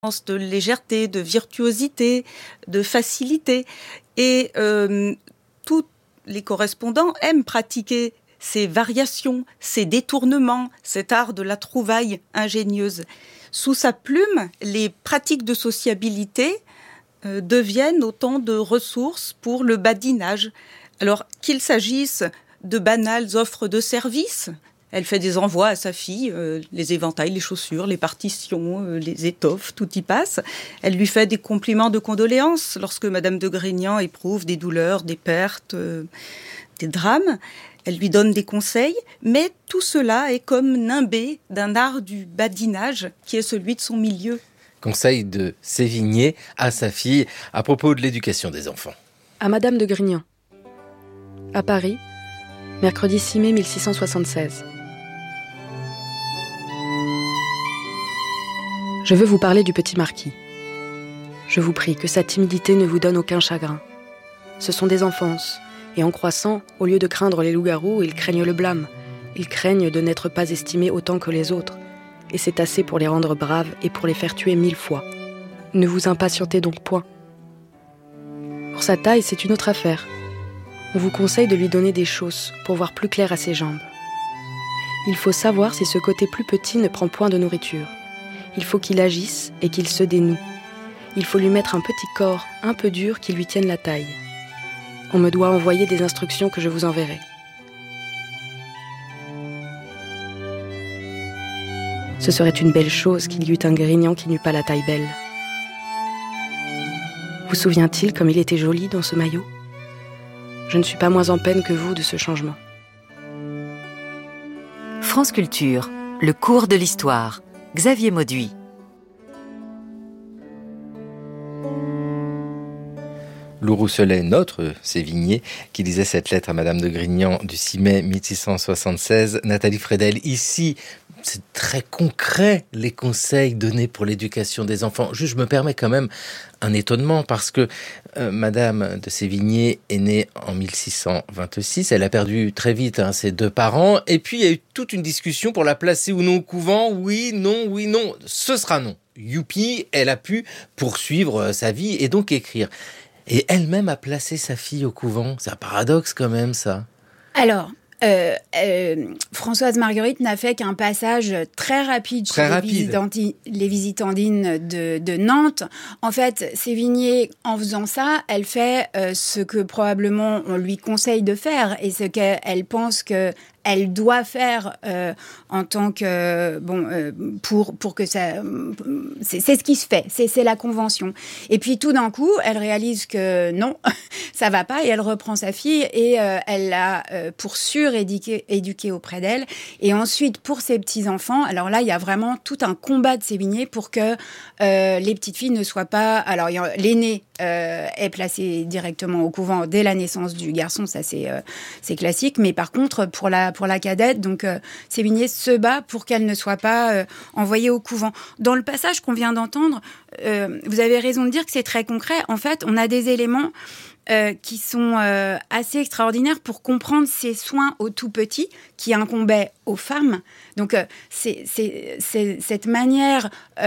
de légèreté, de virtuosité, de facilité. Et tous les correspondants aiment pratiquer ces variations, ces détournements, cet art de la trouvaille ingénieuse. Sous sa plume, les pratiques de sociabilité deviennent autant de ressources pour le badinage. Alors qu'il s'agisse de banales offres de services, elle fait des envois à sa fille, les éventails, les chaussures, les partitions, les étoffes, tout y passe. Elle lui fait des compliments de condoléances lorsque Madame de Grignan éprouve des douleurs, des pertes, des drames. Elle lui donne des conseils, mais tout cela est comme nimbé d'un art du badinage qui est celui de son milieu. Conseil de Sévigné à sa fille à propos de l'éducation des enfants. À Madame de Grignan. À Paris, mercredi 6 mai 1676. Je veux vous parler du petit marquis. Je vous prie que sa timidité ne vous donne aucun chagrin. Ce sont des enfances, et en croissant, au lieu de craindre les loups-garous, ils craignent le blâme. Ils craignent de n'être pas estimés autant que les autres, et c'est assez pour les rendre braves et pour les faire tuer 1000 fois. Ne vous impatientez donc point. Pour sa taille, c'est une autre affaire. On vous conseille de lui donner des chausses pour voir plus clair à ses jambes. Il faut savoir si ce côté plus petit ne prend point de nourriture. Il faut qu'il agisse et qu'il se dénoue. Il faut lui mettre un petit corps un peu dur qui lui tienne la taille. On me doit envoyer des instructions que je vous enverrai. Ce serait une belle chose qu'il y eût un Grignan qui n'eût pas la taille belle. Vous souvient-il comme il était joli dans ce maillot ? Je ne suis pas moins en peine que vous de ce changement. France Culture, le cours de l'histoire. Xavier Mauduit. Lou Rousselet, notre Sévigné, qui lisait cette lettre à Madame de Grignan du 6 mai 1676. Nathalie Fredel, ici, c'est très concret, les conseils donnés pour l'éducation des enfants. Juste, je me permets quand même un étonnement, parce que Madame de Sévigné est née en 1626. Elle a perdu très vite ses deux parents. Et puis, il y a eu toute une discussion pour la placer ou non au couvent. Oui, non. Ce sera non. Youpi, elle a pu poursuivre sa vie et donc écrire. Et elle-même a placé sa fille au couvent. C'est un paradoxe quand même, ça. Alors, Françoise Marguerite n'a fait qu'un passage très rapide chez les visitandines de Nantes. En fait, Sévigné, en faisant ça, elle fait ce que probablement on lui conseille de faire et ce qu'elle pense que elle doit faire en tant que pour que ça c'est ce qui se fait, c'est la convention. Et puis tout d'un coup, elle réalise que non, ça va pas et elle reprend sa fille et elle l'a pour sûr éduquée auprès d'elle. Et ensuite pour ses petits enfants, alors là il y a vraiment tout un combat de Sévigné pour que les petites filles ne soient pas. Alors l'aînée est placée directement au couvent dès la naissance du garçon, ça c'est classique. Mais par contre pour la cadette, donc Sévigné se bat pour qu'elle ne soit pas envoyée au couvent. Dans le passage qu'on vient d'entendre, vous avez raison de dire que c'est très concret. En fait, on a des éléments qui sont assez extraordinaires pour comprendre ces soins aux tout petits qui incombaient aux femmes. Donc, c'est cette manière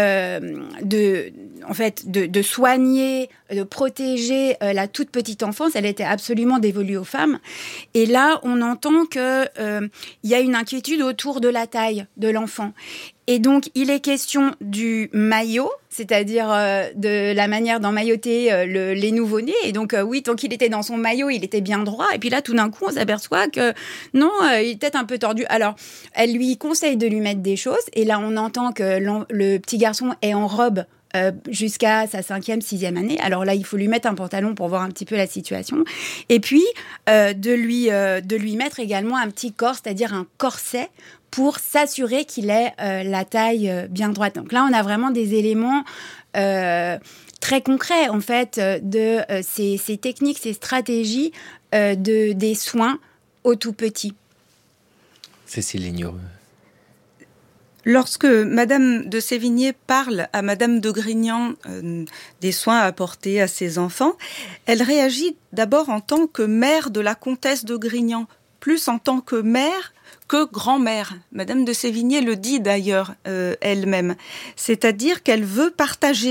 de soigner, de protéger la toute petite enfance, elle était absolument dévolue aux femmes. Et là, on entend que il y a une inquiétude autour de la taille de l'enfant. Et donc, il est question du maillot, c'est-à-dire de la manière d'emmailloter les nouveau-nés. Et donc, oui, tant qu'il était dans son maillot, il était bien droit. Et puis là, tout d'un coup, on s'aperçoit que non, il est peut-être un peu tordu. Alors, elle lui conseille de lui mettre des choses. Et là, on entend que le petit garçon est en robe jusqu'à sa 5e, 6e année. Alors là, il faut lui mettre un pantalon pour voir un petit peu la situation. Et puis, de lui mettre également un petit corps, c'est-à-dire un corset, pour s'assurer qu'il ait la taille bien droite. Donc là, on a vraiment des éléments très concrets, en fait, de ces techniques, ces stratégies des soins aux tout-petits. Cécile Lignot. Lorsque Madame de Sévigné parle à Madame de Grignan des soins apportés à ses enfants, elle réagit d'abord en tant que mère de la comtesse de Grignan, plus en tant que mère que grand-mère. Madame de Sévigné le dit d'ailleurs elle-même. C'est-à-dire qu'elle veut partager